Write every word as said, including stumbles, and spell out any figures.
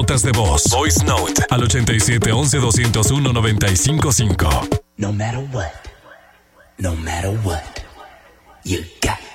notas de voz. Voice Note al ochenta y siete once doscientos uno noventa y cinco cinco. No matter what, no matter what, you